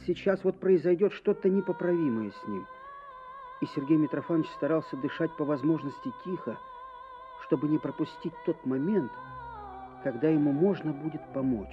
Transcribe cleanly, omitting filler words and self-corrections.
сейчас вот произойдет что-то непоправимое с ним. И Сергей Митрофанович старался дышать по возможности тихо, чтобы не пропустить тот момент, когда ему можно будет помочь.